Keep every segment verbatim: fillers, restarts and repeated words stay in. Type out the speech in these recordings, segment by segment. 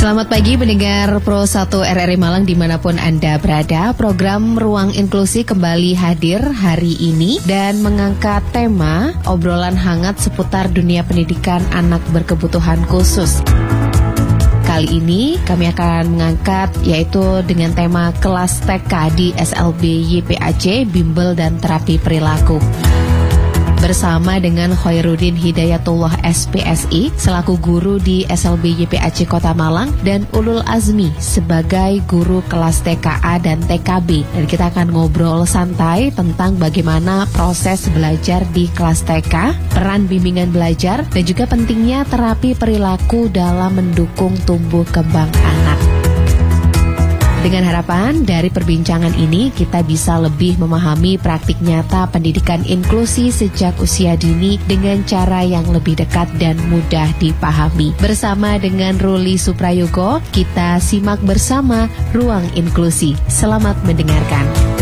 Selamat pagi pendengar Pro satu R R I Malang dimanapun Anda berada. Program Ruang Inklusi kembali hadir hari ini dan mengangkat tema obrolan hangat seputar dunia pendidikan anak berkebutuhan khusus. Kali ini kami akan mengangkat yaitu dengan tema kelas T K di S L B Y P A C, Bimbel dan Terapi Perilaku. Bersama dengan Khoirudin Hidayatullah S P S I selaku guru di S L B Y P A C Kota Malang dan Ulul Azmi sebagai guru kelas T K A dan T K B. Dan kita akan ngobrol santai tentang bagaimana proses belajar di kelas T K, peran bimbingan belajar, dan juga pentingnya terapi perilaku dalam mendukung tumbuh kembang anak. Dengan harapan dari perbincangan ini kita bisa lebih memahami praktik nyata pendidikan inklusi sejak usia dini dengan cara yang lebih dekat dan mudah dipahami. Bersama dengan Ruli Suprayogo, kita simak bersama Ruang Inklusi. Selamat mendengarkan.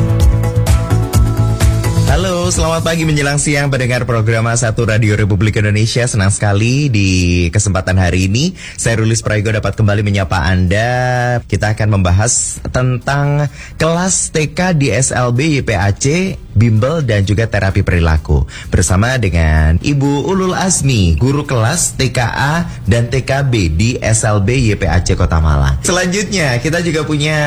Halo, selamat pagi menjelang siang pendengar program satu Radio Republik Indonesia. Senang sekali di kesempatan hari ini saya Ruli Suprayogo dapat kembali menyapa Anda. Kita akan membahas tentang kelas T K di S L B Y P A C, Bimbel dan juga terapi perilaku. Bersama dengan Ibu Ulul Azmi, guru kelas T K A dan T K B di S L B Y P A C Kota Malang. Selanjutnya kita juga punya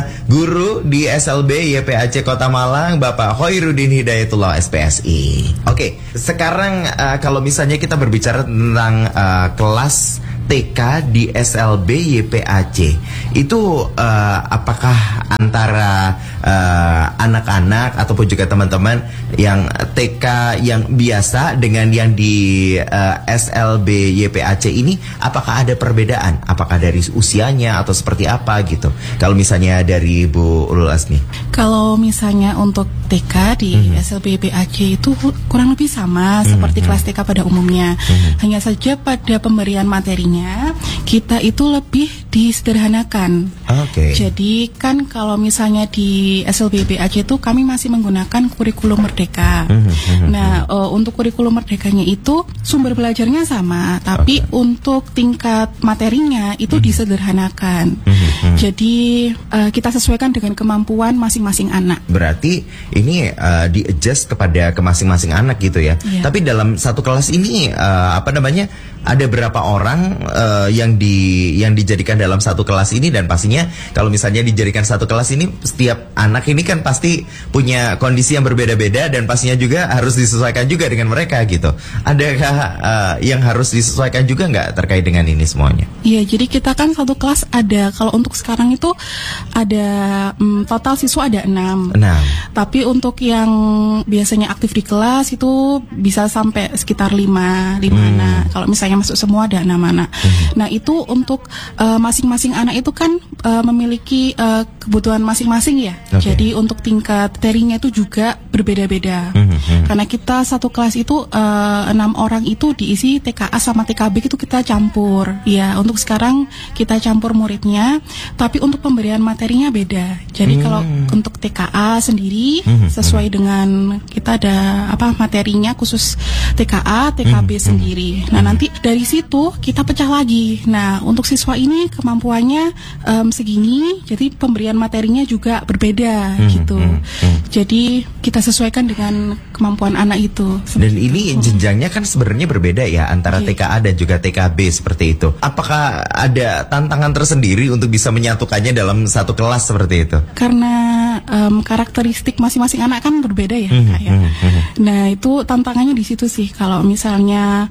guru di S L B Y P A C Kota Malang, Bapak Khoirudin Hidayatullah S P S I. Oke, sekarang uh, kalau misalnya kita berbicara tentang uh, kelas T K di S L B Y P A C, itu uh, apakah antara uh, anak-anak ataupun juga teman-teman yang T K yang biasa dengan yang di uh, S L B Y P A C ini, apakah ada perbedaan? Apakah dari usianya atau seperti apa gitu? Kalau misalnya dari Bu Ulul Azmi. Kalau misalnya untuk T K di mm-hmm. S L B Y P A C itu kurang lebih sama mm-hmm. seperti kelas T K pada umumnya. Mm-hmm. Hanya saja pada pemberian materinya kita itu lebih disederhanakan. Oke. Okay. Jadi kan kalau misalnya di S L B Y P A C itu kami masih menggunakan kurikulum merdeka. Mm-hmm. Nah, uh, untuk kurikulum merdekanya itu sumber belajarnya sama, tapi okay. untuk tingkat materinya itu mm-hmm. disederhanakan. Mm-hmm. Jadi uh, kita sesuaikan dengan kemampuan masing-masing anak. Berarti ini uh, di-adjust kepada ke masing-masing anak gitu ya. Yeah. Tapi dalam satu kelas ini uh, apa namanya? Ada berapa orang uh, yang di yang dijadikan dalam satu kelas ini, dan pastinya kalau misalnya dijadikan satu kelas ini setiap anak ini kan pasti punya kondisi yang berbeda-beda dan pastinya juga harus disesuaikan juga dengan mereka gitu. Adakah uh, yang harus disesuaikan juga nggak terkait dengan ini semuanya? Iya, jadi kita kan satu kelas ada, kalau untuk sekarang itu ada um, total siswa ada enam. Enam. Tapi untuk yang biasanya aktif di kelas itu bisa sampai sekitar lima, lima hmm. anak. Kalau misalnya masuk semua ada enam anak. Hmm. Nah itu untuk uh, masing-masing anak itu kan uh, memiliki uh, kebutuhan masing-masing ya. Okay. Jadi untuk tingkat terinya itu juga berbeda-beda. Hmm. Hmm. Karena kita satu kelas itu uh, enam orang itu diisi T K A sama T K B itu kita campur. Ya untuk sekarang kita campur muridnya, tapi untuk pemberian materinya beda. Jadi hmm. kalau untuk T K A sendiri hmm. sesuai dengan kita ada apa materinya khusus T K A, T K B hmm. sendiri. Nah nanti dari situ kita pecah lagi. Nah untuk siswa ini kemampuannya um, segini, jadi pemberian materinya juga berbeda hmm, gitu. Hmm, hmm. Jadi kita sesuaikan dengan kemampuan anak itu. Dan ini jenjangnya kan sebenarnya berbeda ya antara okay. T K A dan juga T K B seperti itu. Apakah ada tantangan tersendiri untuk bisa menyatukannya dalam satu kelas seperti itu? Karena um, karakteristik masing-masing anak kan berbeda ya. Hmm, Kak, ya. Hmm, hmm. Nah itu tantangannya di situ sih. Kalau misalnya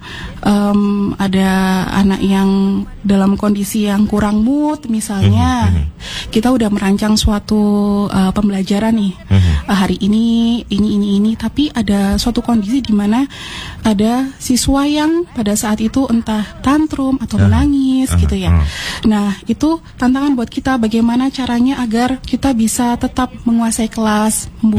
um, ada anak yang dalam kondisi yang kurang mood misalnya, mm-hmm. kita udah merancang suatu uh, pembelajaran nih, mm-hmm. uh, hari ini ini ini ini, tapi ada suatu kondisi di mana ada siswa yang pada saat itu entah tantrum atau menangis uh-huh. gitu ya. Uh-huh. Nah itu tantangan buat kita bagaimana caranya agar kita bisa tetap menguasai kelas, membuat uh-huh.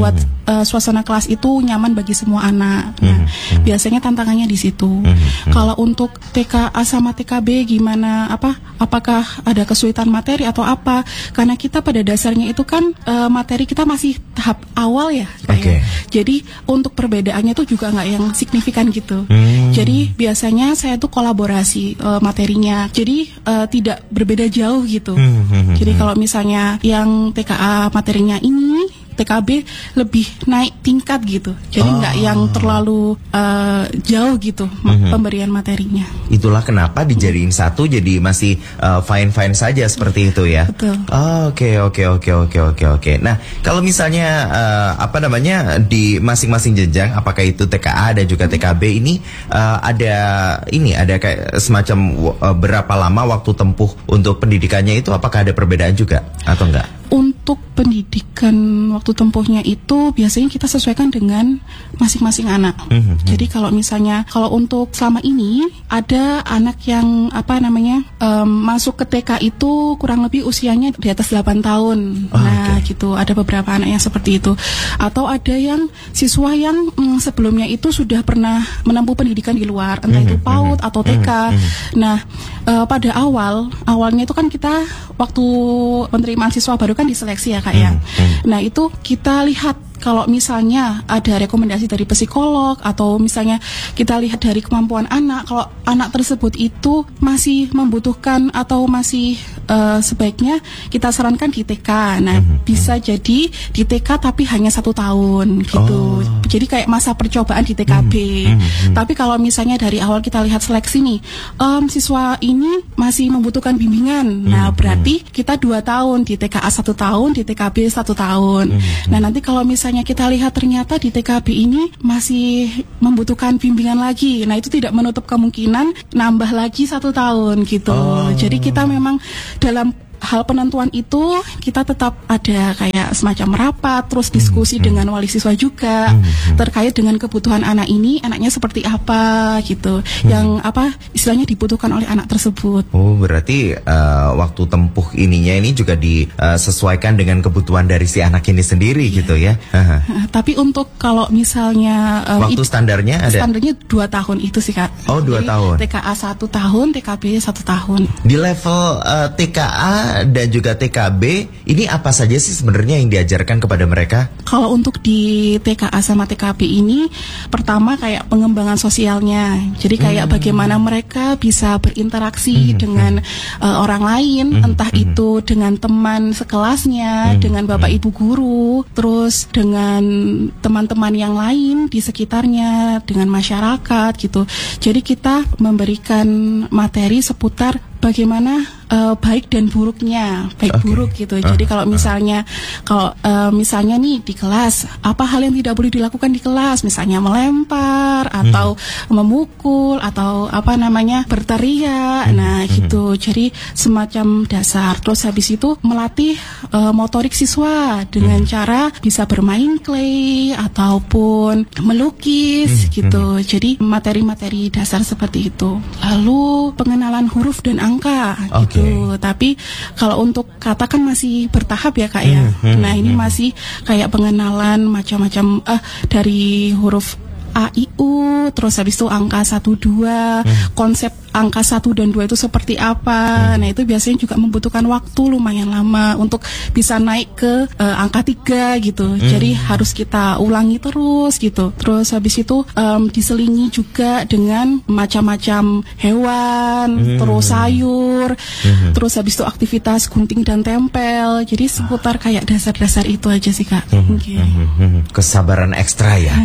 uh, suasana kelas itu nyaman bagi semua anak. Nah, mm-hmm. biasanya tantangannya di situ. Mm-hmm. Kalau untuk T K A sama T K B gimana apa? Apakah ada kesulitan materi atau apa? Karena kita pada dasarnya itu kan uh, materi kita masih tahap awal ya. Okay. Jadi untuk perbedaannya itu juga nggak yang signifikan gitu. Mm. Jadi biasanya saya tuh kolaborasi uh, materinya. Jadi uh, tidak berbeda jauh gitu. Mm-hmm. Jadi kalau misalnya yang T K A materinya ini, T K B lebih naik tingkat gitu. Jadi nggak oh. yang terlalu uh, jauh gitu mm-hmm. pemberian materinya. Itulah kenapa dijadiin satu jadi masih uh, fine-fine saja seperti itu ya. Betul. Oke oke oke oke oke oke. Nah kalau misalnya uh, apa namanya di masing-masing jenjang, apakah itu T K A dan juga T K B ini uh, ada ini ada kayak semacam uh, berapa lama waktu tempuh untuk pendidikannya itu? Apakah ada perbedaan juga atau enggak? Untuk pendidikan waktu tempuhnya itu biasanya kita sesuaikan dengan masing-masing anak. Mm-hmm. Jadi kalau misalnya kalau untuk selama ini ada anak yang apa namanya um, masuk ke T K itu kurang lebih usianya di atas delapan tahun. Oh, nah okay. gitu ada beberapa anak yang seperti itu. Atau ada yang siswa yang mm, sebelumnya itu sudah pernah menempuh pendidikan di luar, entah mm-hmm. itu PAUD atau T K. Mm-hmm. Nah uh, pada awal awalnya itu kan kita waktu penerimaan siswa baru kan diseleksi ya Kak ya. Hmm, hmm. Nah itu kita lihat kalau misalnya ada rekomendasi dari psikolog atau misalnya kita lihat dari kemampuan anak, kalau anak tersebut itu masih membutuhkan atau masih uh, sebaiknya kita sarankan di T K. Nah hmm, bisa hmm. jadi di T K tapi hanya satu tahun gitu. Oh. Jadi kayak masa percobaan di T K B. Hmm, hmm, hmm. Tapi kalau misalnya dari awal kita lihat seleksi nih, um, siswa ini masih membutuhkan bimbingan. Nah hmm, berarti hmm. kita dua tahun di T K A satu tahun, di T K B satu tahun. Hmm, hmm. Nah nanti kalau misalnya Misalnya kita lihat ternyata di T K B ini masih membutuhkan bimbingan lagi. Nah itu tidak menutup kemungkinan nambah lagi satu tahun gitu. Oh. Jadi kita memang dalam hal penentuan itu kita tetap ada kayak semacam rapat, terus diskusi hmm, dengan wali siswa juga hmm, terkait dengan kebutuhan anak ini, anaknya seperti apa gitu, hmm. yang apa istilahnya dibutuhkan oleh anak tersebut. Oh berarti uh, waktu tempuh ininya ini juga disesuaikan uh, dengan kebutuhan dari si anak ini sendiri yeah. gitu ya. Uh-huh. Uh, tapi untuk kalau misalnya uh, waktu it, standarnya ada? Standarnya dua tahun itu sih Kak. Oh dua Jadi, tahun. T K A satu tahun, T K B satu tahun. Di level uh, T K A dan juga T K B ini apa saja sih sebenarnya yang diajarkan kepada mereka? Kalau untuk di T K A sama T K B ini pertama kayak pengembangan sosialnya. Jadi kayak hmm. bagaimana mereka bisa berinteraksi hmm. dengan uh, orang lain, hmm. entah hmm. itu dengan teman sekelasnya, hmm. dengan bapak ibu guru, terus dengan teman-teman yang lain di sekitarnya, dengan masyarakat gitu. Jadi kita memberikan materi seputar bagaimana uh, baik dan buruknya, baik okay. buruk gitu. Jadi uh, kalau misalnya uh. kalau uh, misalnya nih di kelas, apa hal yang tidak boleh dilakukan di kelas? Misalnya melempar atau hmm. memukul atau apa namanya berteriak. Hmm. Nah, gitu. Jadi semacam dasar. Terus habis itu melatih uh, motorik siswa dengan hmm. cara bisa bermain clay ataupun melukis hmm. gitu. Hmm. Jadi materi-materi dasar seperti itu. Lalu pengenalan huruf dan angka okay. gitu. Tapi kalau untuk kata kan masih bertahap ya Kak ya. Hmm, hmm, nah ini hmm. masih kayak pengenalan macam-macam uh, dari huruf A, I, U, terus habis itu angka satu, dua, hmm. konsep angka satu dan dua itu seperti apa. Hmm. Nah itu biasanya juga membutuhkan waktu lumayan lama untuk bisa naik ke uh, angka tiga gitu. Hmm. Jadi harus kita ulangi terus gitu. Terus habis itu um, diselingi juga dengan macam-macam hewan, hmm. terus sayur, hmm. terus habis itu aktivitas gunting dan tempel. Jadi seputar kayak dasar-dasar itu aja sih Kak. Hmm. Okay. Hmm. Kesabaran ekstra ya.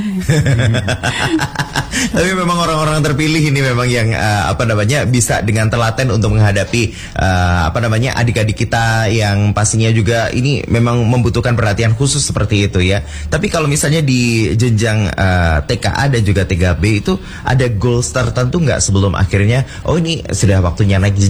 Tapi memang orang-orang terpilih ini memang yang uh, apa namanya bisa dengan telaten untuk menghadapi uh, apa namanya adik-adik kita yang pastinya juga ini memang membutuhkan perhatian khusus seperti itu ya. Tapi kalau misalnya di jenjang uh, T K A dan juga T K B itu ada goals tertentu nggak sebelum akhirnya oh ini sudah waktunya naik jenjang nih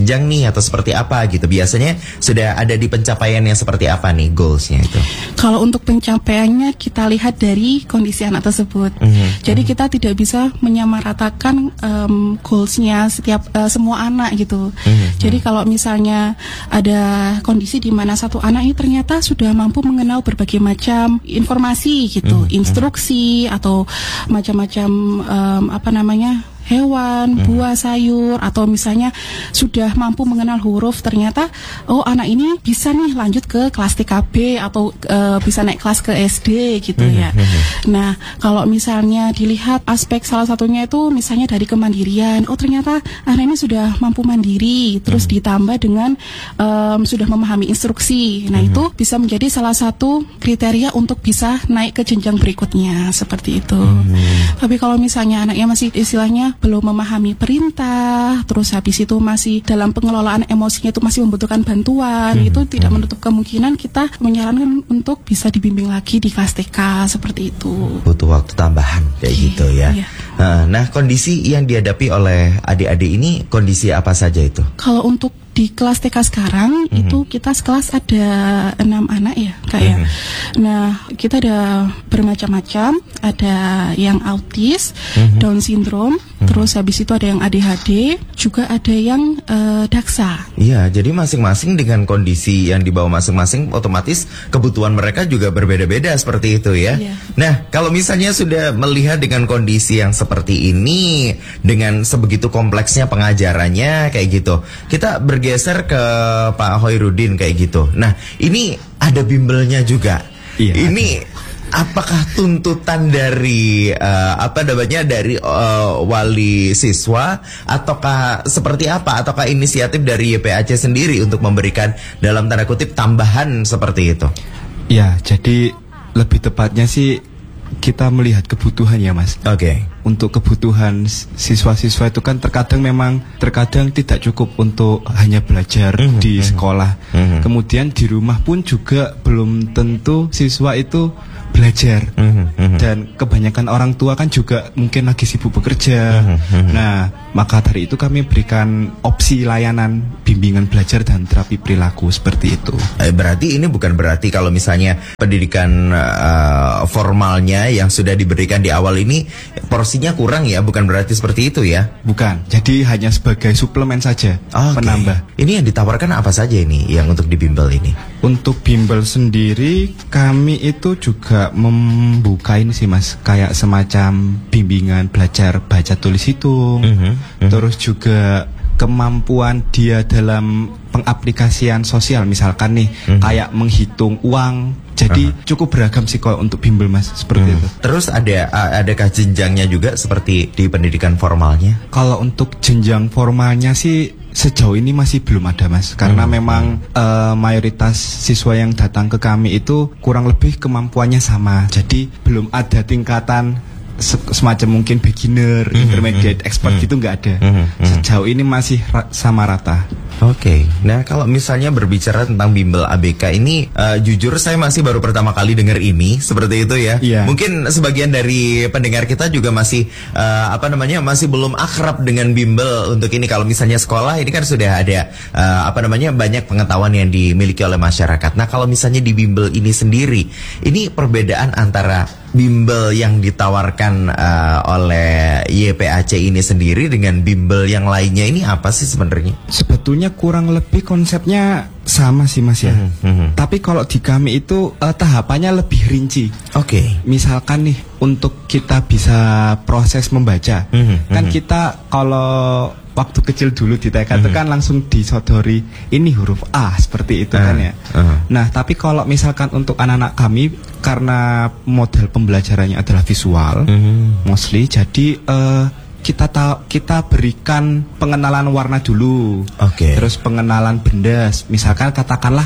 ini atau seperti apa gitu? Biasanya sudah ada di pencapaian yang seperti apa nih goalsnya itu? Kalau untuk pencapaiannya kita lihat dari kondisi anak tersebut. Mm-hmm. Jadi kita tidak bisa menyamaratakan um, goalsnya setiap uh, semua anak gitu. Mm-hmm. Jadi kalau misalnya ada kondisi di mana satu anak ini ternyata sudah mampu mengenal berbagai macam informasi gitu, mm-hmm. instruksi atau macam-macam um, apa namanya hewan, buah, sayur, atau misalnya sudah mampu mengenal huruf, ternyata oh anak ini bisa nih lanjut ke kelas T K B atau uh, bisa naik kelas ke S D gitu ya. Nah, kalau misalnya dilihat aspek salah satunya itu misalnya dari kemandirian, oh ternyata anak ini sudah mampu mandiri, terus ditambah dengan um, sudah memahami instruksi. Nah, itu bisa menjadi salah satu kriteria untuk bisa naik ke jenjang berikutnya, seperti itu. Tapi kalau misalnya anaknya masih istilahnya belum memahami perintah, terus habis itu masih dalam pengelolaan emosinya itu masih membutuhkan bantuan, hmm. itu tidak menutup kemungkinan kita menyarankan untuk bisa dibimbing lagi di kelas T K seperti itu. Butuh waktu tambahan kayak okay. gitu ya. Iya. Nah, kondisi yang dihadapi oleh adik-adik ini kondisi apa saja itu? Kalau untuk di kelas T K sekarang mm-hmm. itu kita sekelas ada enam anak ya kak ya. Mm-hmm. Nah kita ada bermacam-macam, ada yang autis, mm-hmm. Down syndrome, mm-hmm. terus habis itu ada yang A D H D, juga ada yang uh, daksa. Iya, jadi masing-masing dengan kondisi yang dibawa masing-masing, otomatis kebutuhan mereka juga berbeda-beda seperti itu ya. Yeah. Nah kalau misalnya sudah melihat dengan kondisi yang seperti ini, dengan sebegitu kompleksnya pengajarannya kayak gitu, kita ber geser ke Pak Hoirudin kayak gitu. Nah, ini ada bimbelnya juga. Iya, ini ada. Apakah tuntutan dari uh, apa namanya dari uh, wali siswa ataukah seperti apa? Ataukah inisiatif dari Y P A C sendiri untuk memberikan dalam tanda kutip tambahan seperti itu? Ya, jadi lebih tepatnya sih kita melihat kebutuhan ya Mas. Oke. Okay. Untuk kebutuhan siswa-siswa itu kan terkadang memang terkadang tidak cukup untuk hanya belajar mm-hmm. di sekolah. Mm-hmm. Kemudian di rumah pun juga belum tentu siswa itu belajar. Mm-hmm. Dan kebanyakan orang tua kan juga mungkin lagi sibuk bekerja. Mm-hmm. Nah, maka dari itu kami berikan opsi layanan bimbingan belajar dan terapi perilaku seperti itu. Eh, berarti ini bukan berarti kalau misalnya pendidikan uh, formalnya yang sudah diberikan di awal ini porsinya kurang ya, bukan berarti seperti itu ya? Bukan, jadi hanya sebagai suplemen saja, okay. penambah. Ini yang ditawarkan apa saja ini yang untuk dibimbel ini? Untuk bimbel sendiri kami itu juga membuka ini sih Mas, kayak semacam bimbingan belajar baca tulis hitung, mm-hmm. Mm-hmm. terus juga kemampuan dia dalam pengaplikasian sosial, misalkan nih mm-hmm. kayak menghitung uang. Jadi uh-huh. cukup beragam sih kalau untuk bimbel Mas, seperti hmm. itu. Terus ada adakah jenjangnya juga seperti di pendidikan formalnya? Kalau untuk jenjang formalnya sih sejauh ini masih belum ada Mas, karena hmm. memang uh, mayoritas siswa yang datang ke kami itu kurang lebih kemampuannya sama. Jadi belum ada tingkatan semacam mungkin beginner, mm-hmm. intermediate, expert mm-hmm. gitu nggak ada. Mm-hmm. Sejauh ini masih ra- sama rata. Oke, okay. Nah kalau misalnya berbicara tentang bimbel A B K ini, uh, jujur saya masih baru pertama kali dengar ini, seperti itu ya. Yeah. Mungkin sebagian dari pendengar kita juga masih uh, apa namanya masih belum akrab dengan bimbel untuk ini. Kalau misalnya sekolah ini kan sudah ada uh, apa namanya banyak pengetahuan yang dimiliki oleh masyarakat. Nah kalau misalnya di bimbel ini sendiri, ini perbedaan antara bimbel yang ditawarkan uh, oleh Y P A C ini sendiri dengan bimbel yang lainnya ini apa sih sebenarnya? Sebetulnya kurang lebih konsepnya sama sih Mas ya. Mm-hmm, mm-hmm. Tapi kalau di kami itu uh, tahapannya lebih rinci. Oke. Okay. Misalkan nih untuk kita bisa proses membaca, mm-hmm, kan mm-hmm. kita kalau waktu kecil dulu di T K itu mm-hmm. kan langsung disodori ini huruf A seperti itu uh, kan ya. Uh. Nah tapi kalau misalkan untuk anak-anak kami karena model pembelajarannya adalah visual, mm-hmm. mostly jadi uh, kita ta- kita berikan pengenalan warna dulu, okay. terus pengenalan benda, misalkan katakanlah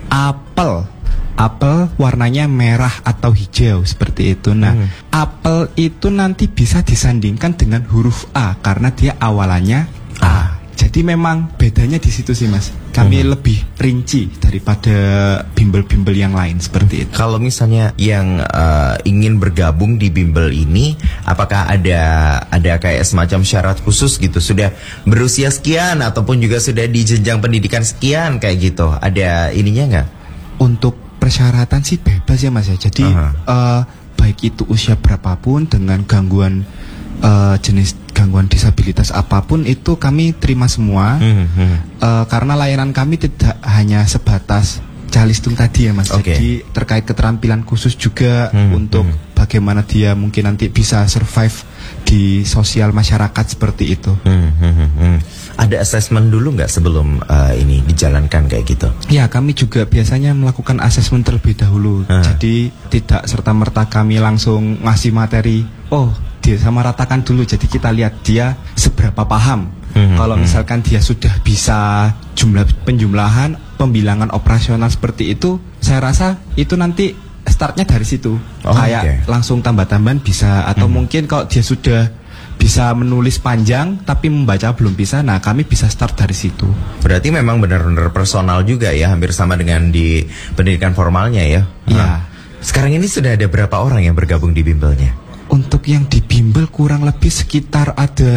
apel, apel warnanya merah atau hijau seperti itu. Nah, hmm. apel itu nanti bisa disandingkan dengan huruf A karena dia awalannya A. Jadi Jadi memang bedanya di situ sih Mas. Kami hmm. lebih rinci daripada bimbel-bimbel yang lain seperti itu. Kalau misalnya yang uh, ingin bergabung di bimbel ini, apakah ada ada kayak semacam syarat khusus gitu? Sudah berusia sekian ataupun juga sudah di jenjang pendidikan sekian kayak gitu? Ada ininya nggak? Untuk persyaratan sih bebas ya Mas ya. Jadi uh-huh. uh, baik itu usia berapapun dengan gangguan uh, jenis gangguan disabilitas apapun itu kami terima semua. Mm-hmm. uh, Karena layanan kami tidak hanya sebatas calistung tadi ya Mas. Okay. Jadi terkait keterampilan khusus juga mm-hmm. untuk bagaimana dia mungkin nanti bisa survive di sosial masyarakat seperti itu. Mm-hmm. Ada asesmen dulu nggak sebelum uh, ini dijalankan kayak gitu? Ya, kami juga biasanya melakukan asesmen terlebih dahulu. Uh. Jadi tidak serta-merta kami langsung ngasih materi. Oh, dia sama ratakan dulu. Jadi kita lihat dia seberapa paham. Hmm, Kalau hmm. misalkan dia sudah bisa jumlah penjumlahan, pembilangan operasional seperti itu, saya rasa itu nanti startnya dari situ. Oh, kayak okay. langsung tambah-tambahan bisa. Atau hmm. mungkin kalau dia sudah bisa menulis panjang tapi membaca belum bisa, nah kami bisa start dari situ. Berarti memang benar-benar personal juga ya, hampir sama dengan di pendidikan formalnya ya. Iya. Nah, sekarang ini sudah ada berapa orang yang bergabung di bimbelnya? Untuk yang di bimbel kurang lebih sekitar ada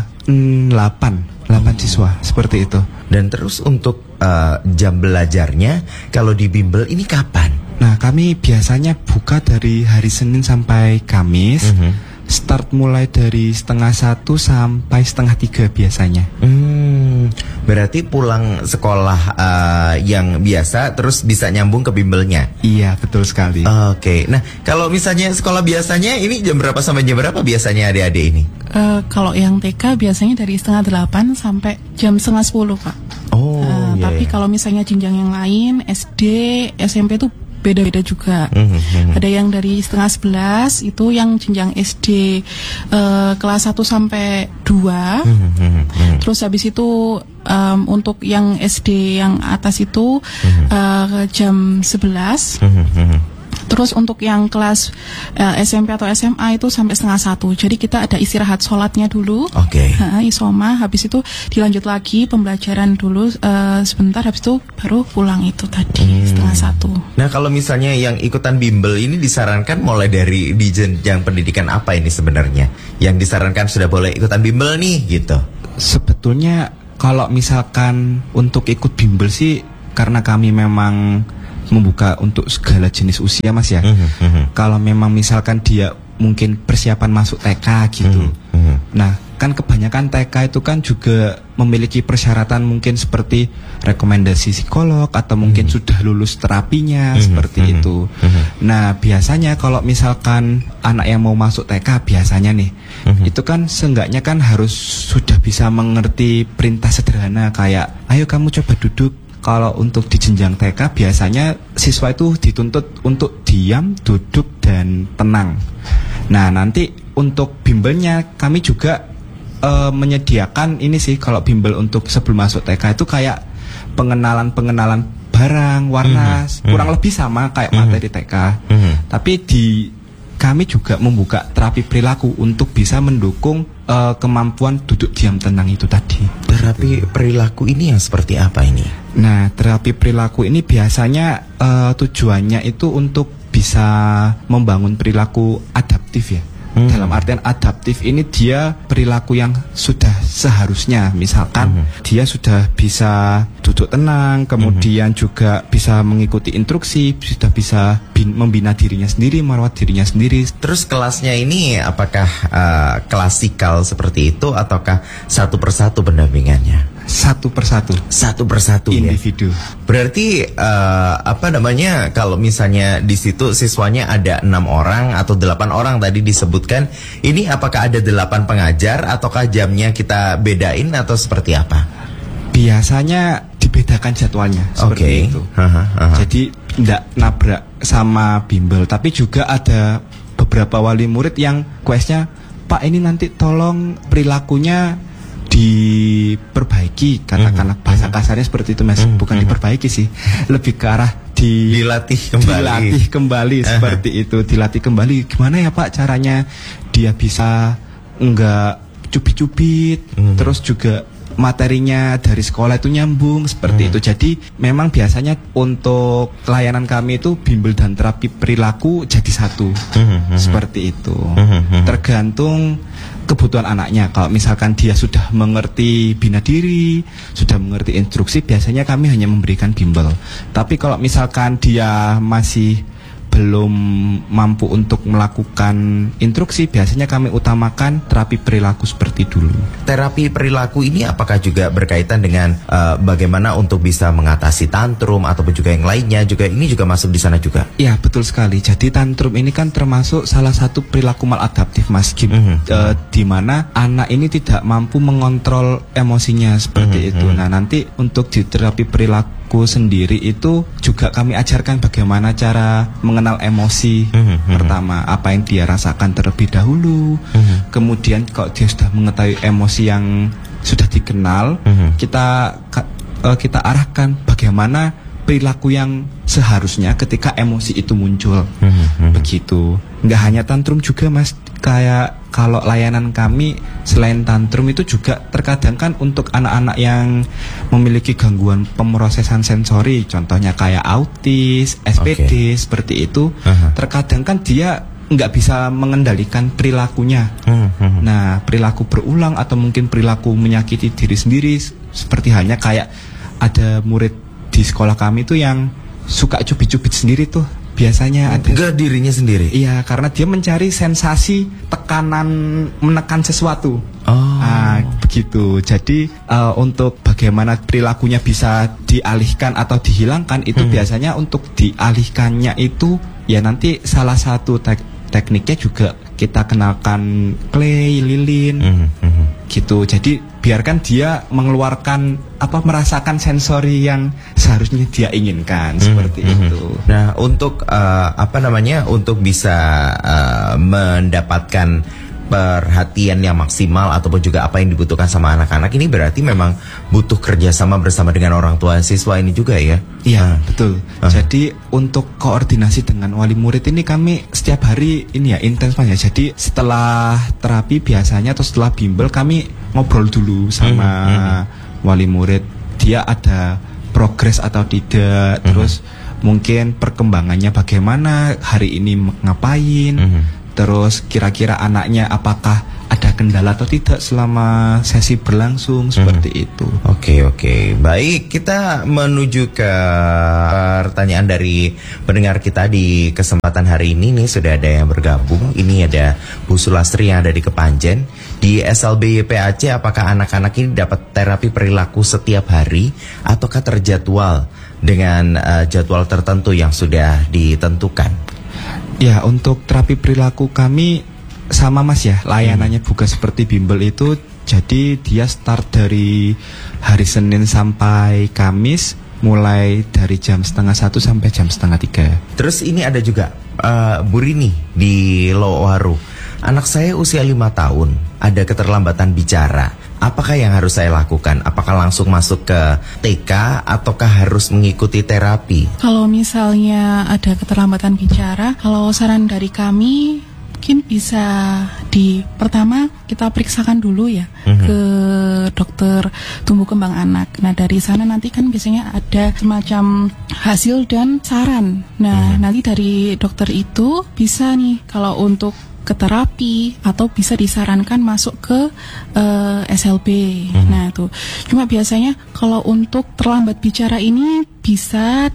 delapan siswa seperti itu. Dan terus untuk uh, jam belajarnya kalau di bimbel ini kapan? Nah, kami biasanya buka dari hari Senin sampai Kamis. Mm-hmm. Start mulai dari setengah satu sampai setengah tiga biasanya. Hmm, berarti pulang sekolah uh, yang biasa terus bisa nyambung ke bimbelnya. Iya, betul sekali. Oke, okay. Nah kalau misalnya sekolah biasanya ini jam berapa sampai jam berapa biasanya adik-adik ini? Uh, kalau yang T K biasanya dari setengah delapan sampai jam setengah sepuluh Pak. Oh. Uh, iya, tapi iya. kalau misalnya jenjang yang lain S D, S M P itu beda-beda juga. Mm-hmm. Ada yang dari setengah sebelas itu yang jenjang S D uh, kelas satu sampai dua. Mm-hmm. Terus habis itu um, untuk yang S D yang atas itu mm-hmm. uh, jam sebelas. Mm-hmm. Terus untuk yang kelas uh, S M P atau S M A itu sampai setengah satu. Jadi kita ada istirahat sholatnya dulu. Oke. Okay. Uh, isoma. Habis itu dilanjut lagi pembelajaran dulu uh, sebentar. Habis itu baru pulang itu tadi hmm. setengah satu. Nah kalau misalnya yang ikutan bimbel ini disarankan mulai dari di jenjang pendidikan apa ini sebenarnya? Yang disarankan sudah boleh ikutan bimbel nih gitu. Sebetulnya kalau misalkan untuk ikut bimbel sih karena kami memang membuka untuk segala jenis usia Mas ya. Mm-hmm, mm-hmm. Kalau memang misalkan dia mungkin persiapan masuk T K gitu. Mm-hmm. Nah, kan kebanyakan T K itu kan juga memiliki persyaratan mungkin seperti rekomendasi psikolog atau mungkin mm-hmm. sudah lulus terapinya mm-hmm, seperti mm-hmm, itu. Mm-hmm. Nah, biasanya kalau misalkan anak yang mau masuk T K biasanya nih, mm-hmm. itu kan seenggaknya kan harus sudah bisa mengerti perintah sederhana kayak ayo kamu coba duduk. Kalau untuk di jenjang T K biasanya siswa itu dituntut untuk diam, duduk, dan tenang. Nah nanti untuk bimbelnya kami juga uh, menyediakan ini sih. Kalau bimbel untuk sebelum masuk T K itu kayak pengenalan-pengenalan barang, warna, mm-hmm. kurang lebih sama kayak mm-hmm. materi T K. Mm-hmm. Tapi di kami juga membuka terapi perilaku untuk bisa mendukung uh, kemampuan duduk diam tenang itu tadi. Terapi perilaku ini yang seperti apa ini? Nah, terapi perilaku ini biasanya uh, tujuannya itu untuk bisa membangun perilaku adaptif ya. Hmm. Dalam artian adaptif ini dia perilaku yang sudah seharusnya. Misalkan hmm. dia sudah bisa duduk tenang, kemudian hmm. juga bisa mengikuti instruksi, sudah bisa bin, membina dirinya sendiri, merawat dirinya sendiri. Terus kelasnya ini apakah uh, klasikal seperti itu ataukah satu persatu pendampingannya? Satu persatu, satu persatu individu. Ya? Berarti uh, apa namanya kalau misalnya di situ siswanya ada enam orang atau delapan orang tadi disebutkan, ini apakah ada delapan pengajar ataukah jamnya kita bedain atau seperti apa? Biasanya dibedakan jadwalnya seperti okay. itu. Aha, aha. Jadi tidak nabrak sama bimbel, tapi juga ada beberapa wali murid yang questnya, Pak ini nanti tolong perilakunya diperbaiki, katakanlah mm-hmm. bahasa kasarnya seperti itu Mas, mm-hmm. bukan diperbaiki sih, lebih ke arah di, dilatih kembali, dilatih kembali seperti itu, dilatih kembali. Gimana ya Pak caranya dia bisa enggak cubit-cubit, mm-hmm. terus juga materinya dari sekolah itu nyambung seperti Hmm. itu. Jadi memang biasanya untuk layanan kami itu bimbel dan terapi perilaku jadi satu. Hmm, hmm, Seperti itu. Hmm, hmm. Tergantung kebutuhan anaknya. Kalau misalkan dia sudah mengerti bina diri, sudah mengerti instruksi, biasanya kami hanya memberikan bimbel. Tapi kalau misalkan dia masih belum mampu untuk melakukan instruksi, biasanya kami utamakan terapi perilaku seperti dulu. Terapi perilaku ini apakah juga berkaitan dengan uh, bagaimana untuk bisa mengatasi tantrum ataupun juga yang lainnya juga, ini juga masuk di sana juga? Ya, betul sekali. Jadi tantrum ini kan termasuk salah satu perilaku maladaptif, Mas Kim, Mhm. Eh, di mana anak ini tidak mampu mengontrol emosinya seperti Mhm, itu. mhm. Nah, nanti untuk di terapi perilaku sendiri itu juga kami ajarkan bagaimana cara mengenal emosi. Mhm, mhm. Pertama, apa yang dia rasakan terlebih dahulu. Mhm. Kemudian kalau dia sudah mengetahui emosi yang sudah dikenal, Mhm. kita ka- eh, kita arahkan bagaimana perilaku yang seharusnya ketika emosi itu muncul. Mhm, mhm. Begitu. Nggak hanya tantrum juga, Mas. Kayak kalau layanan kami selain tantrum itu juga terkadang kan untuk anak-anak yang memiliki gangguan pemrosesan sensori, contohnya kayak autis, S P D, seperti itu. Aha. Terkadang kan dia nggak bisa mengendalikan perilakunya. Mhm, mhm. Nah, perilaku berulang atau mungkin perilaku menyakiti diri sendiri, seperti halnya kayak ada murid di sekolah kami tuh yang suka cubit-cubit sendiri tuh. Biasanya ada. Ke dirinya sendiri? Iya, karena dia mencari sensasi tekanan menekan sesuatu. Oh. Ah, begitu. Jadi eh, untuk bagaimana perilakunya bisa dialihkan atau dihilangkan itu Hmm. biasanya untuk dialihkannya itu ya nanti salah satu tek- tekniknya juga kita kenalkan clay, lilin. Mhm, mhm. Gitu. Jadi biarkan dia mengeluarkan apa merasakan sensori yang seharusnya dia inginkan seperti Mhm. itu. Nah, untuk uh, apa namanya, untuk bisa uh, mendapatkan perhatian yang maksimal ataupun juga apa yang dibutuhkan sama anak-anak ini, berarti memang butuh kerjasama bersama dengan orang tua siswa ini juga ya? Iya, Ah. betul. Ah. Jadi untuk koordinasi dengan wali murid ini kami setiap hari ini ya intens Mas ya. Jadi setelah terapi biasanya atau setelah bimbel kami ngobrol dulu sama Mhm, wali murid. Dia ada progres atau tidak, Mhm. terus mungkin perkembangannya bagaimana, hari ini ngapain. Mhm. Terus kira-kira anaknya apakah ada kendala atau tidak selama sesi berlangsung seperti itu. Oke, oke. Baik, kita menuju ke pertanyaan dari pendengar kita di kesempatan hari ini. Nih sudah ada yang bergabung. Ini ada Bu Sulastri yang ada di Kepanjen. Di S L B Y P A C, apakah anak-anak ini dapat terapi perilaku setiap hari ataukah terjadwal dengan uh, jadwal tertentu yang sudah ditentukan? Ya, untuk terapi perilaku kami sama Mas ya, layanannya bukan seperti bimbel itu. Jadi dia start dari hari Senin sampai Kamis, mulai dari jam setengah satu sampai jam setengah tiga. Terus ini ada juga uh, Bu Rini di Lowaru. Anak saya usia lima tahun, ada keterlambatan bicara. Apakah yang harus saya lakukan? Apakah langsung masuk ke T K ataukah harus mengikuti terapi? Kalau misalnya ada keterlambatan bicara, kalau saran dari kami mungkin bisa di pertama kita periksakan dulu ya Mhm. ke dokter tumbuh kembang anak. Nah, dari sana nanti kan biasanya ada semacam hasil dan saran. Nah, Mhm. nanti dari dokter itu bisa nih kalau untuk ke terapi atau bisa disarankan masuk ke uh, S L B. Mhm. Nah, tuh. Cuma biasanya kalau untuk terlambat bicara ini bisa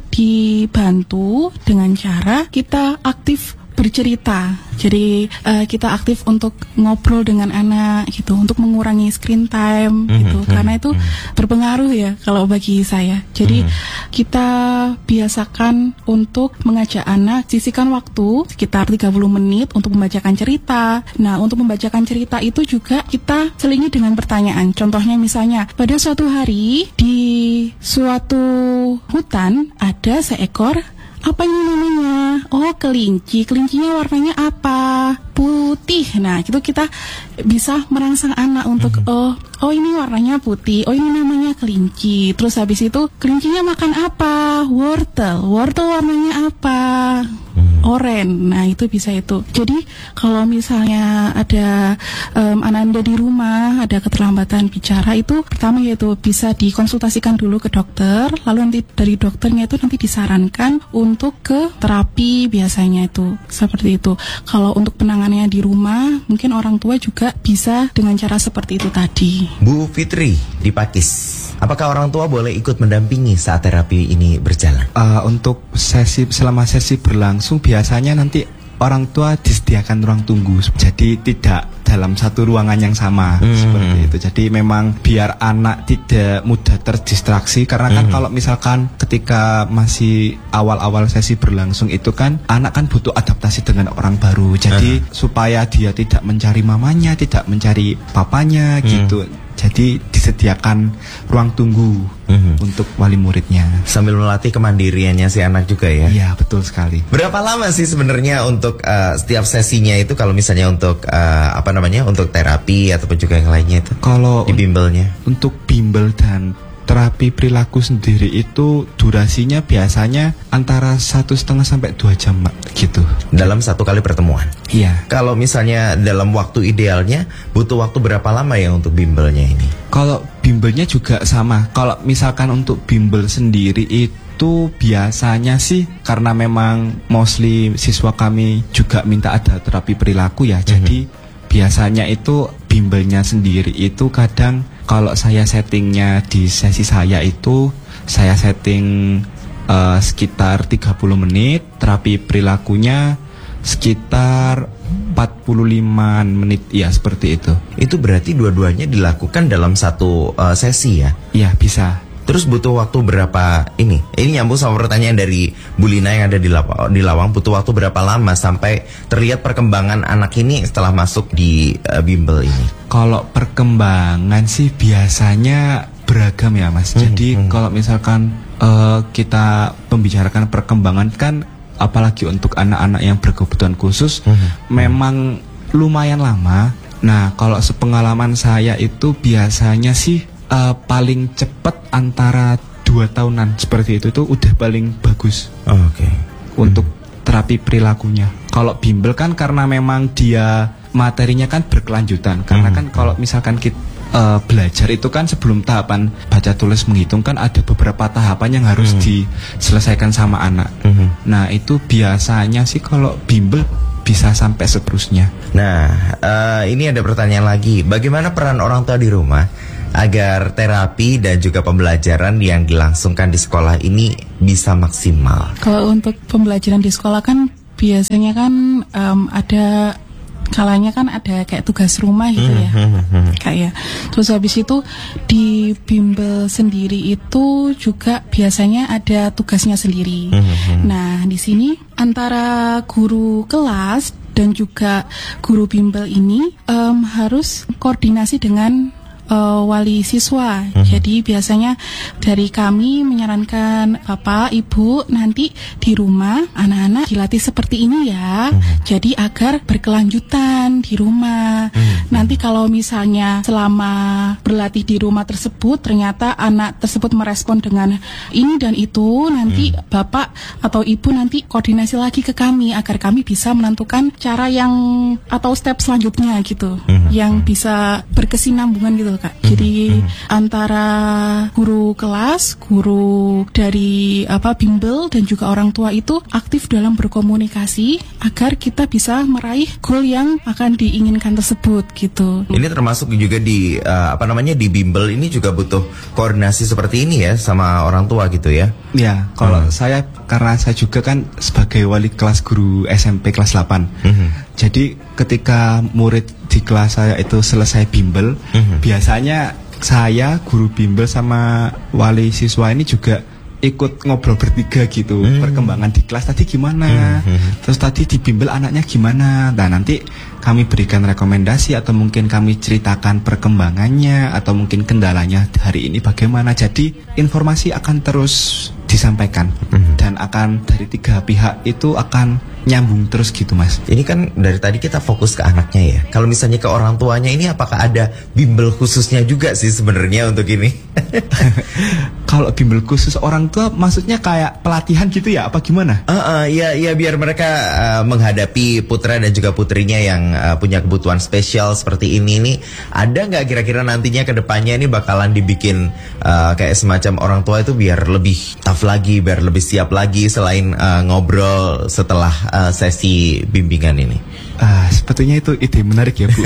dibantu dengan cara kita aktif bercerita. Jadi uh, kita aktif untuk ngobrol dengan anak gitu, untuk mengurangi screen time Mhm, gitu. mhm, Karena itu mhm. berpengaruh ya kalau bagi saya. Jadi Mhm. kita biasakan untuk mengajak anak sisihkan waktu sekitar tiga puluh menit untuk membacakan cerita. Nah, untuk membacakan cerita itu juga kita selingi dengan pertanyaan. Contohnya misalnya, pada suatu hari di suatu hutan ada seekor, apa ini namanya? Oh, kelinci. Kelincinya warnanya apa? Putih. Nah, itu kita bisa merangsang anak untuk oh, oh ini warnanya putih. Oh, ini namanya kelinci. Terus habis itu kelincinya makan apa? Wortel. Wortel warnanya apa? oren. Nah itu bisa itu. Jadi kalau misalnya ada um, anak Anda di rumah ada keterlambatan bicara, itu pertama yaitu bisa dikonsultasikan dulu ke dokter, lalu nanti dari dokternya itu nanti disarankan untuk ke terapi biasanya itu seperti itu. Kalau untuk penanganannya di rumah mungkin orang tua juga bisa dengan cara seperti itu tadi. Bu Fitri di Pakis, apakah orang tua boleh ikut mendampingi saat terapi ini berjalan? Uh, untuk sesi selama sesi berlangsung biasanya nanti orang tua disediakan ruang tunggu, jadi tidak dalam satu ruangan yang sama hmm. seperti itu. Jadi memang biar anak tidak mudah terdistraksi, karena kan hmm. kalau misalkan ketika masih awal-awal sesi berlangsung itu kan anak kan butuh adaptasi dengan orang baru. Jadi hmm. supaya dia tidak mencari mamanya, tidak mencari papanya hmm. gitu. Jadi disediakan ruang tunggu mm-hmm. untuk wali muridnya. Sambil melatih kemandiriannya si anak juga ya. Iya, betul sekali. Berapa lama sih sebenarnya untuk uh, setiap sesinya itu, kalau misalnya untuk uh, apa namanya, untuk terapi ataupun juga yang lainnya itu? Kalau di bimbelnya. Untuk bimbel dan terapi perilaku sendiri itu durasinya biasanya antara satu setengah sampai dua jam, Mbak, gitu. Dalam satu kali pertemuan. Iya. Kalau misalnya dalam waktu idealnya butuh waktu berapa lama ya untuk bimbelnya ini? Kalau bimbelnya juga sama. Kalau misalkan untuk bimbel sendiri itu biasanya sih karena memang mostly siswa kami juga minta ada terapi perilaku ya. Mm-hmm. Jadi biasanya itu bimbelnya sendiri itu kadang kalau saya settingnya di sesi saya itu saya setting uh, sekitar tiga puluh menit, terapi perilakunya sekitar empat puluh lima menit, ya seperti itu. Itu berarti dua-duanya dilakukan dalam satu uh, sesi ya? Iya, bisa. Terus butuh waktu berapa ini? Ini nyambung sama pertanyaan dari Bu Lina yang ada di, Law- di Lawang. Butuh waktu berapa lama sampai terlihat perkembangan anak ini setelah masuk di uh, bimbel ini? Kalau perkembangan sih biasanya beragam ya, Mas. Hmm, Jadi hmm. kalau misalkan uh, kita membicarakan perkembangan kan, apalagi untuk anak-anak yang berkebutuhan khusus, hmm. memang lumayan lama. Nah, kalau sepengalaman saya itu biasanya sih Uh, paling cepat antara dua tahunan seperti itu, itu udah paling bagus. Oh, Oke. Okay. Untuk hmm. terapi perilakunya. Kalau bimbel kan karena memang dia materinya kan berkelanjutan. Karena hmm. kan kalau misalkan kita uh, belajar itu kan sebelum tahapan baca tulis menghitung kan ada beberapa tahapan yang harus hmm. diselesaikan sama anak. Hmm. Nah itu biasanya sih kalau bimbel bisa sampai seterusnya. Nah uh, ini ada pertanyaan lagi. Bagaimana peran orang tua di rumah agar terapi dan juga pembelajaran yang dilangsungkan di sekolah ini bisa maksimal? Kalau untuk pembelajaran di sekolah kan biasanya kan um, ada kalanya kan ada kayak tugas rumah gitu ya, kayak. Terus habis itu di bimbel sendiri itu juga biasanya ada tugasnya sendiri. Nah di sini antara guru kelas dan juga guru bimbel ini um, harus koordinasi dengan Uh, wali siswa. Uh-huh. Jadi biasanya dari kami menyarankan Bapak, Ibu nanti di rumah anak-anak dilatih seperti ini ya. Uh-huh. Jadi agar berkelanjutan di rumah. Uh-huh. Nanti kalau misalnya selama berlatih di rumah tersebut ternyata anak tersebut merespon dengan ini dan itu, nanti uh-huh. Bapak atau Ibu nanti koordinasi lagi ke kami agar kami bisa menentukan cara yang atau step selanjutnya gitu. Uh-huh. Yang bisa berkesinambungan gitu Kak. Jadi mm-hmm. antara guru kelas, guru dari apa bimbel dan juga orang tua itu aktif dalam berkomunikasi agar kita bisa meraih goal yang akan diinginkan tersebut gitu. Ini termasuk juga di uh, apa namanya di bimbel ini juga butuh koordinasi seperti ini ya sama orang tua gitu ya. Ya, kalau hmm. saya karena saya juga kan sebagai wali kelas guru S M P kelas delapan. Mm-hmm. Jadi ketika murid di kelas saya itu selesai bimbel, mm-hmm. biasanya saya guru bimbel sama wali siswa ini juga ikut ngobrol bertiga gitu, mm-hmm. perkembangan di kelas tadi gimana, mm-hmm. terus tadi di bimbel anaknya gimana. Nah nanti kami berikan rekomendasi atau mungkin kami ceritakan perkembangannya atau mungkin kendalanya hari ini bagaimana. Jadi informasi akan terus disampaikan mm-hmm. dan akan dari tiga pihak itu akan nyambung terus gitu Mas. Ini kan dari tadi kita fokus ke anaknya ya. Kalau misalnya ke orang tuanya ini apakah ada bimbel khususnya juga sih sebenarnya untuk ini? Kalau bimbel khusus orang tua maksudnya kayak pelatihan gitu ya apa gimana? Uh, uh, ya ya biar mereka uh, menghadapi putra dan juga putrinya yang uh, punya kebutuhan spesial seperti ini nih, ada nggak kira-kira nantinya ke depannya ini bakalan dibikin uh, kayak semacam orang tua itu biar lebih tough lagi, biar lebih siap lagi selain uh, ngobrol setelah uh, sesi bimbingan ini? Uh, sebetulnya itu ide menarik ya Bu.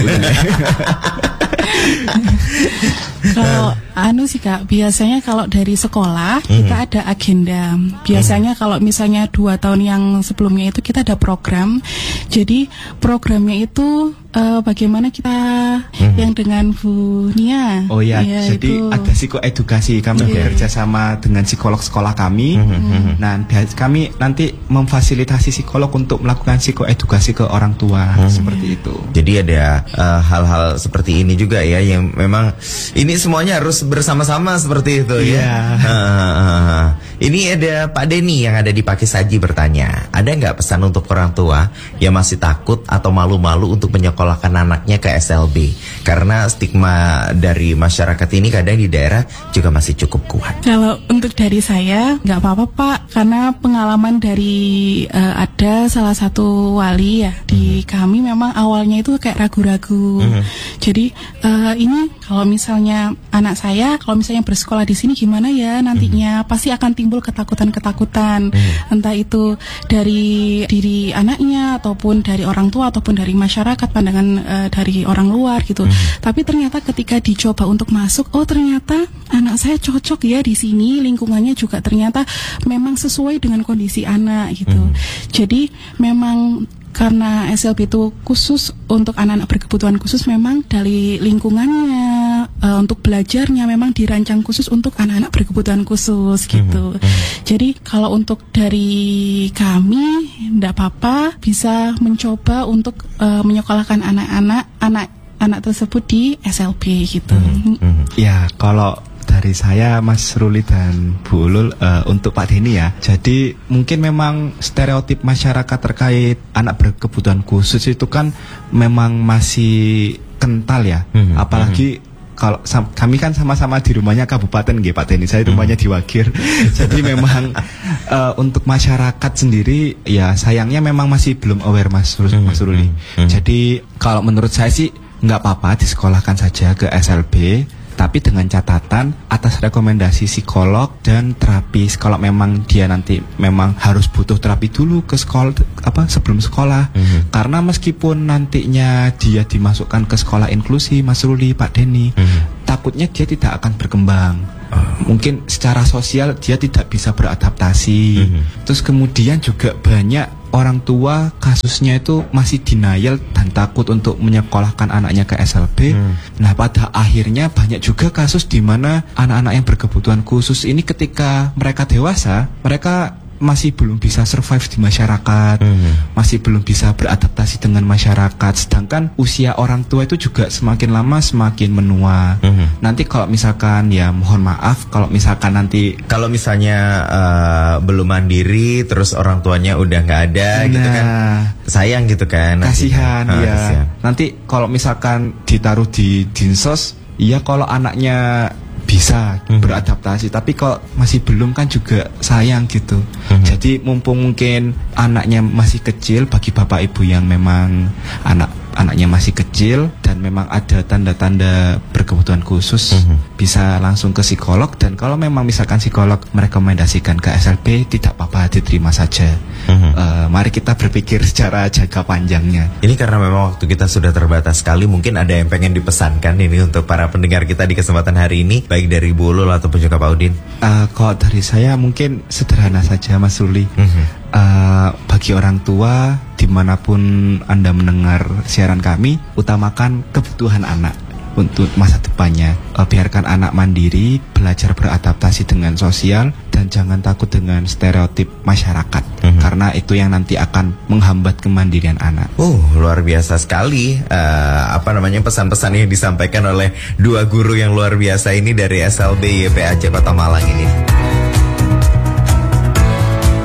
Kalau anu sih Kak, biasanya kalau dari sekolah mm-hmm. kita ada agenda. Biasanya mm-hmm. kalau misalnya dua tahun yang sebelumnya itu kita ada program. Jadi programnya itu uh, bagaimana kita mm-hmm. yang dengan Bu Nia. Oh ya, ya jadi itu. Ada psikoedukasi. Kami okay. bekerja sama dengan psikolog sekolah kami. Mm-hmm. Nah, kami nanti memfasilitasi psikolog untuk melakukan psikoedukasi ke orang tua mm-hmm. seperti itu. Jadi ada uh, hal-hal seperti ini juga ya yang memang ini semuanya harus bersama-sama seperti itu ya. Yeah. Uh, uh, uh. Ini ada Pak Denny yang ada di Pakisaji bertanya, ada nggak pesan untuk orang tua yang masih takut atau malu-malu untuk menyekolahkan anaknya ke S L B? Karena stigma dari masyarakat ini kadang di daerah juga masih cukup kuat. Kalau untuk dari saya nggak apa-apa Pak, karena pengalaman dari uh, ada salah satu wali ya di mm-hmm. kami memang awalnya itu kayak ragu-ragu. Mm-hmm. Jadi uh, ini kalau misalnya anak saya kalau misalnya bersekolah di sini gimana ya nantinya, mm-hmm. pasti akan timbul ketakutan-ketakutan, mm-hmm. entah itu dari diri anaknya ataupun dari orang tua ataupun dari masyarakat, pandangan uh, dari orang luar gitu. Mm-hmm. Tapi ternyata ketika dicoba untuk masuk, oh ternyata anak saya cocok ya di sini, lingkungannya juga ternyata memang sesuai dengan kondisi anak gitu. Mm-hmm. Jadi memang karena S L B itu khusus untuk anak-anak berkebutuhan khusus, memang dari lingkungannya uh, untuk belajarnya memang dirancang khusus untuk anak-anak berkebutuhan khusus gitu. Mm-hmm. Jadi kalau untuk dari kami enggak apa-apa, bisa mencoba untuk uh, menyekolahkan anak-anak anak-anak tersebut di S L B gitu. Mm-hmm. Ya, kalau dari saya Mas Ruli dan Bu Ulul uh, untuk Pak Denny ya. Jadi mungkin memang stereotip masyarakat terkait anak berkebutuhan khusus itu kan memang masih kental ya. Mm-hmm. Apalagi kalau sam- kami kan sama-sama di rumahnya kabupaten nggih Pak Denny. Saya rumahnya mm-hmm. di Wagir. Jadi memang uh, untuk masyarakat sendiri ya sayangnya memang masih belum aware Mas mm-hmm. Mas Ruli. Mm-hmm. Jadi kalau menurut saya sih nggak apa-apa disekolahkan saja ke S L B. Tapi dengan catatan atas rekomendasi psikolog dan terapis. Kalau memang dia nanti memang harus butuh terapi dulu ke sekolah apa sebelum sekolah. Mm-hmm. Karena meskipun nantinya dia dimasukkan ke sekolah inklusi, Mas Ruli, Pak Denny, mm-hmm. takutnya dia tidak akan berkembang. Uh. Mungkin secara sosial dia tidak bisa beradaptasi. Mm-hmm. Terus kemudian juga banyak orang tua kasusnya itu masih denial dan takut untuk menyekolahkan anaknya ke S L B. Hmm. Nah, pada akhirnya banyak juga kasus di mana anak-anak yang berkebutuhan khusus ini ketika mereka dewasa, mereka masih belum bisa survive di masyarakat, mm-hmm. masih belum bisa beradaptasi dengan masyarakat. Sedangkan usia orang tua itu juga semakin lama semakin menua. Mm-hmm. Nanti kalau misalkan ya mohon maaf kalau misalkan nanti kalau misalnya uh, belum mandiri terus orang tuanya udah nggak ada, nah, gitu kan sayang gitu kan. Kasihan nanti. Ya. Kasihan. Nanti kalau misalkan ditaruh di dinsos, ya kalau anaknya bisa mm-hmm. beradaptasi, tapi kalau masih belum kan juga sayang gitu. Mm-hmm. Jadi mumpung mungkin anaknya masih kecil, bagi bapak ibu yang memang anak anaknya masih kecil dan memang ada tanda-tanda berkebutuhan khusus, mm-hmm. bisa langsung ke psikolog. Dan kalau memang misalkan psikolog merekomendasikan ke S L B, tidak apa-apa, diterima saja. Mm-hmm. uh, Mari kita berpikir secara jangka panjangnya. Ini karena memang waktu kita sudah terbatas sekali, mungkin ada yang pengen dipesankan ini untuk para pendengar kita di kesempatan hari ini, baik dari Bu Ulul ataupun juga Pak Udin. uh, Kalau dari saya mungkin sederhana saja Mas Ruli. Mm-hmm. Uh, bagi orang tua dimanapun Anda mendengar siaran kami, utamakan kebutuhan anak untuk masa depannya. uh, Biarkan anak mandiri, belajar beradaptasi dengan sosial, dan jangan takut dengan stereotip masyarakat, mm-hmm. karena itu yang nanti akan menghambat kemandirian anak. Oh, luar biasa sekali uh, apa namanya pesan-pesan yang disampaikan oleh dua guru yang luar biasa ini dari S L B Y P A C Kota Malang ini.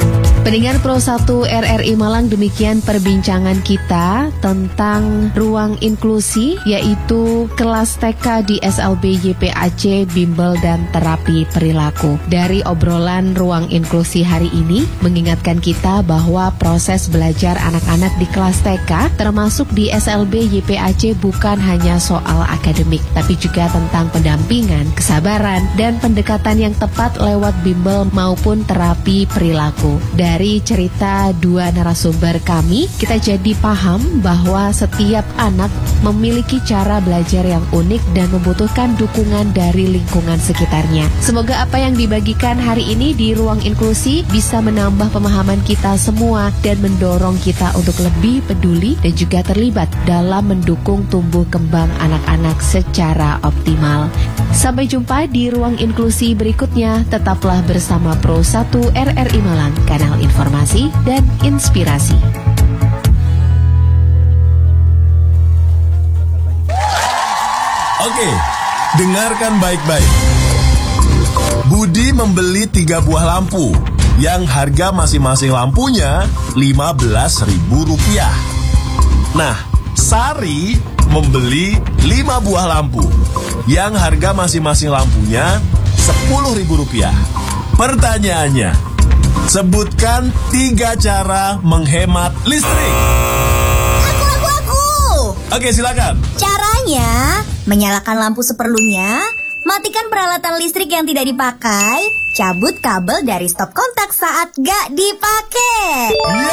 Pendengar Pro satu R R I Malang, demikian perbincangan kita tentang ruang inklusi, yaitu kelas T K di S L B Y P A C, bimbel dan terapi perilaku. Dari obrolan ruang inklusi hari ini mengingatkan kita bahwa proses belajar anak-anak di kelas T K termasuk di S L B Y P A C bukan hanya soal akademik, tapi juga tentang pendampingan, kesabaran, dan pendekatan yang tepat lewat bimbel maupun terapi perilaku. Dari cerita dua narasumber kami, kita jadi paham bahwa setiap anak memiliki cara belajar yang unik dan membutuhkan dukungan dari lingkungan sekitarnya. Semoga apa yang dibagikan hari ini di Ruang Inklusi bisa menambah pemahaman kita semua dan mendorong kita untuk lebih peduli dan juga terlibat dalam mendukung tumbuh kembang anak-anak secara optimal. Sampai jumpa di Ruang Inklusi berikutnya. Tetaplah bersama Pro satu R R I Malang, kanal informasi dan inspirasi. Oke, dengarkan baik-baik. Budi membeli tiga buah lampu yang harga masing-masing lampunya lima belas ribu rupiah. Nah, Sari membeli lima buah lampu yang harga masing-masing lampunya sepuluh ribu rupiah. Pertanyaannya, sebutkan tiga cara menghemat listrik. Aku, aku, aku. Oke, silakan. Caranya, menyalakan lampu seperlunya, matikan peralatan listrik yang tidak dipakai, cabut kabel dari stop kontak saat gak dipakai. Ya,